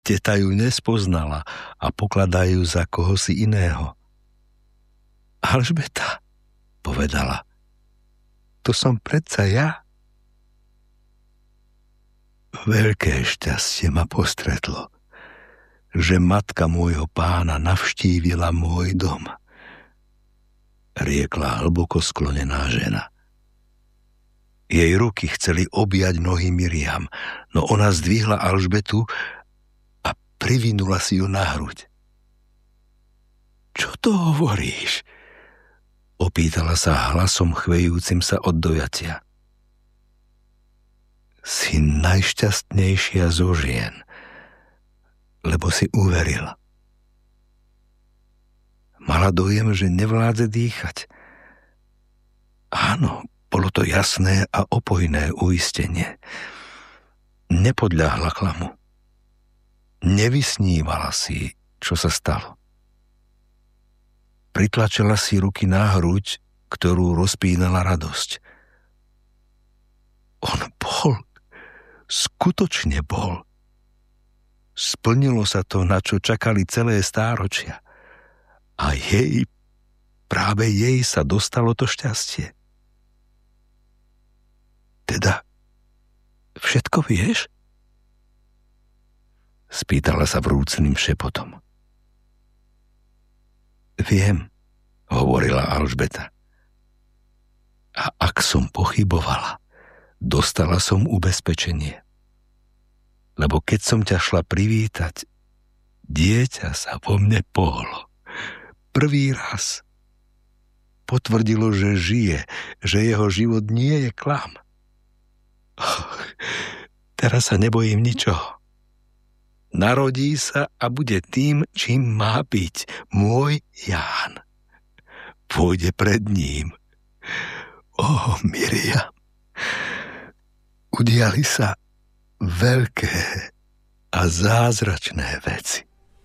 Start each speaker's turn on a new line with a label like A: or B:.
A: Teta ju nespoznala a pokladá ju za kohosi iného. Alžbeta, povedala, to som predsa ja. Veľké šťastie ma postretlo, že matka môjho pána navštívila môj dom, riekla hlboko sklonená žena. Jej ruky chceli objať nohy Miriam, no ona zdvihla Alžbetu a privinula si ju na hruď. Čo to hovoríš? Opýtala sa hlasom chvejúcim sa od dojatia. Si najšťastnejšia zo žien, lebo si uverila. Mala dojem, že nevládze dýchať. Áno, bolo to jasné a opojné uistenie. Nepodľahla klamu. Nevysnívala si, čo sa stalo. Pritlačila si ruky na hruď, ktorú rozpínala radosť. On bol, skutočne bol. Splnilo sa to, na čo čakali celé stáročia. A práve jej sa dostalo to šťastie. Teda, všetko vieš? Spýtala sa vrúcným šepotom. Viem, hovorila Alžbeta. A ak som pochybovala, dostala som ubezpečenie. Lebo keď som ťa šla privítať, dieťa sa vo mne pohlo. Prvý raz. Potvrdilo, že žije, že jeho život nie je klam. Teraz sa nebojím ničoho. Narodí sa a bude tým, čím má byť. Môj Ján. Pôjde pred ním. Miriam. Udiali sa veľké a zázračné veci.